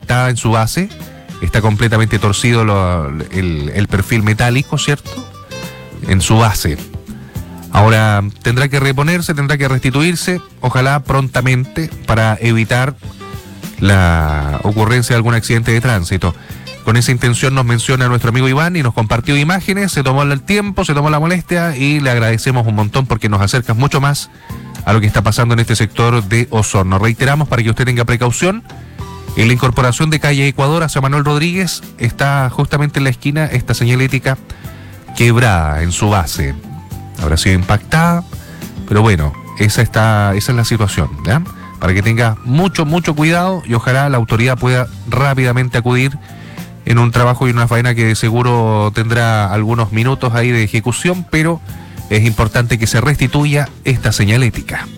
impactada en su base, está completamente torcido el perfil metálico, ¿cierto? En su base. Ahora tendrá que reponerse, tendrá que restituirse, ojalá prontamente, para evitar la ocurrencia de algún accidente de tránsito. Con esa intención nos menciona nuestro amigo Iván y nos compartió imágenes, se tomó el tiempo, se tomó la molestia y le agradecemos un montón porque nos acercas mucho más a lo que está pasando en este sector de Osorno. Reiteramos para que usted tenga precaución. En la incorporación de calle Ecuador hacia Manuel Rodríguez está justamente en la esquina esta señalética quebrada en su base. Habrá sido impactada, pero bueno, esa es la situación, ¿ya? Para que tenga mucho cuidado y ojalá la autoridad pueda rápidamente acudir en un trabajo y una faena que seguro tendrá algunos minutos ahí de ejecución, pero es importante que se restituya esta señalética.